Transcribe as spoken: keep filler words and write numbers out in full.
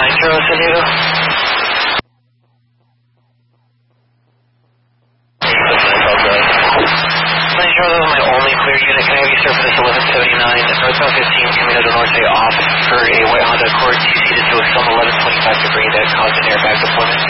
nine zero San Diego. nine zero, that was my only clear unit. Can I have you sir for this eleven seventy-nine, northbound fifteen, Camino del Norte off for a white Honda Accord two-seated to a some eleven twenty-five degree that caused an airbag deployment?